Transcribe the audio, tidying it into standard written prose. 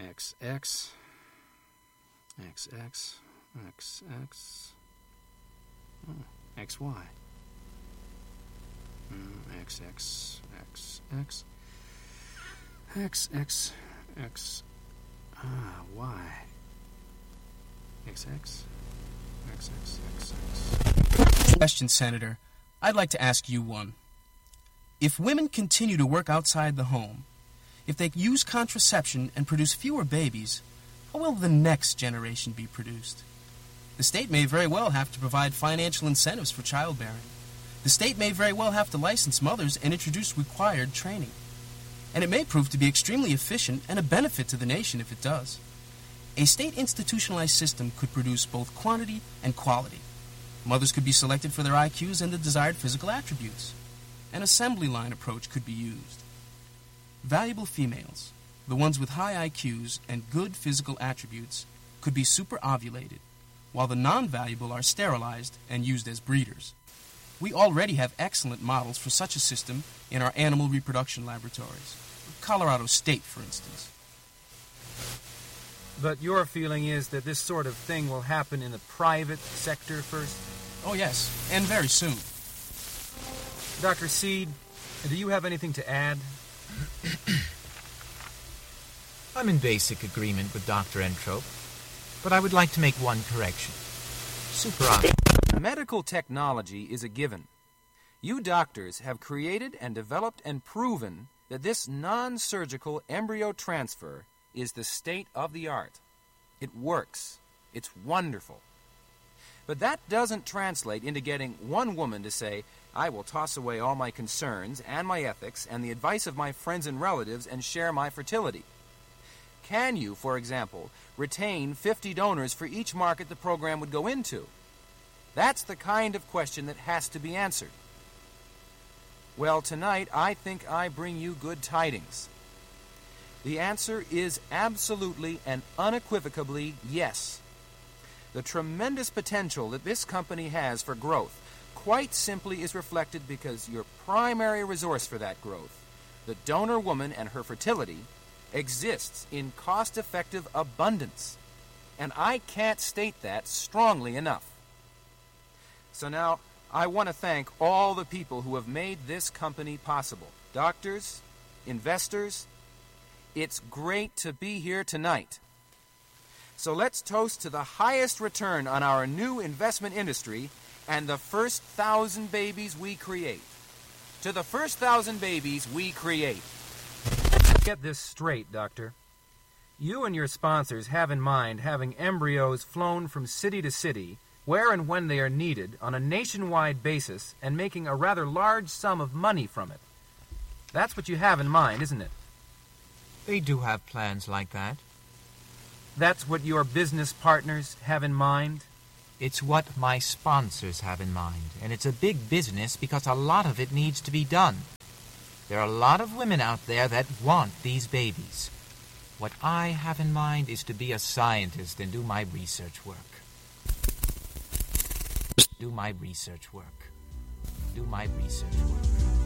XX, XX, XX, XY, XX, XX, XX, X, Y, XX, XXXX. Question, Senator. I'd like to ask you one. If women continue to work outside the home, if they use contraception and produce fewer babies, how will the next generation be produced? The state may very well have to provide financial incentives for childbearing. The state may very well have to license mothers and introduce required training. And it may prove to be extremely efficient and a benefit to the nation if it does. A state institutionalized system could produce both quantity and quality. Mothers could be selected for their IQs and the desired physical attributes. An assembly line approach could be used. Valuable females, the ones with high IQs and good physical attributes, could be superovulated, while the non-valuable are sterilized and used as breeders. We already have excellent models for such a system in our animal reproduction laboratories. Colorado State, for instance. But your feeling is that this sort of thing will happen in the private sector first? Oh, yes, and very soon. Dr. Seed, do you have anything to add? I'm in basic agreement with Dr. Entrope, but I would like to make one correction. Medical technology is a given. You doctors have created and developed and proven that this non-surgical embryo transfer is the state of the art. It works. It's wonderful. But that doesn't translate into getting one woman to say, I will toss away all my concerns and my ethics and the advice of my friends and relatives and share my fertility. Can you, for example, retain 50 donors for each market the program would go into? That's the kind of question that has to be answered. Well, tonight I think I bring you good tidings. The answer is absolutely and unequivocally yes. The tremendous potential that this company has for growth quite simply is reflected because your primary resource for that growth, the donor woman and her fertility, exists in cost-effective abundance. And I can't state that strongly enough. So now, I want to thank all the people who have made this company possible. Doctors, investors, it's great to be here tonight. So let's toast to the highest return on our new investment industry and the first 1,000 babies we create. To the first 1,000 babies we create. Get this straight, Doctor. You and your sponsors have in mind having embryos flown from city to city, where and when they are needed, on a nationwide basis, and making a rather large sum of money from it. That's what you have in mind, isn't it? They do have plans like that. That's what your business partners have in mind? It's what my sponsors have in mind, and it's a big business because a lot of it needs to be done. There are a lot of women out there that want these babies. What I have in mind is to be a scientist and do my research work. Do my research work.